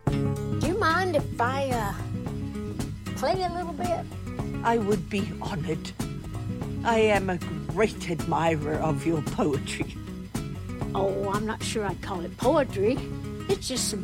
Do you mind if I, play a little bit? I would be honoured. I am a great admirer of your poetry. Oh, I'm not sure I'd call it poetry. It's just some